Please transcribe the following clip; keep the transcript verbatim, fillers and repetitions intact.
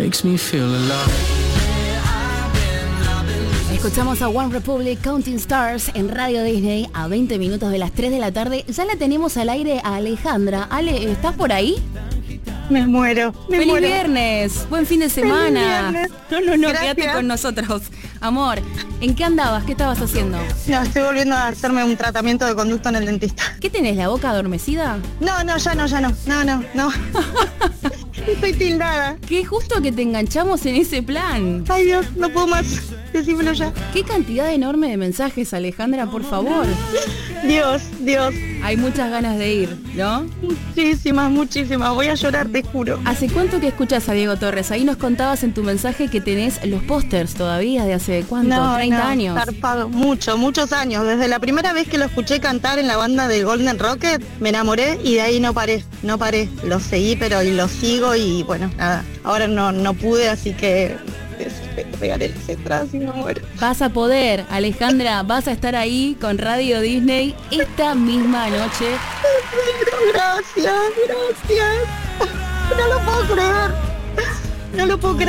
makes me feel alive. Escuchamos a One Republic, Counting Stars en Radio Disney a veinte minutos de las tres de la tarde. Ya la tenemos al aire a Alejandra. Ale, ¿estás por ahí? Me muero, me ¡Feliz muero. viernes! ¡Buen fin de semana! No, no, no, Gracias. quédate con nosotros. Amor, ¿en qué andabas? ¿Qué estabas haciendo? No, estoy volviendo a hacerme un tratamiento de conducto en el dentista. ¿Qué tenés, la boca adormecida? No, no, ya no, ya no. No, no, no. Estoy tildada. Qué justo que te enganchamos en ese plan. Ay, Dios, no puedo más. Decímelo ya. Qué cantidad enorme de mensajes, Alejandra, por favor. Dios, Dios. Hay muchas ganas de ir, ¿no? Muchísimas, muchísimas. Voy a llorar, te juro. ¿Hace cuánto que escuchas a Diego Torres? Ahí nos contabas en tu mensaje que tenés los pósters todavía de hace cuánto, No, treinta no, años. zarpado. Mucho, muchos años. Desde la primera vez que lo escuché cantar en la banda del Golden Rocket, me enamoré y de ahí no paré, no paré. Lo seguí, pero y lo sigo y bueno, nada. Ahora no, no pude, así que pegaré las entradas y me muero. Vas a poder, Alejandra, vas a estar ahí con Radio Disney esta misma noche. Gracias, gracias. No lo puedo creer. No lo puedo creer.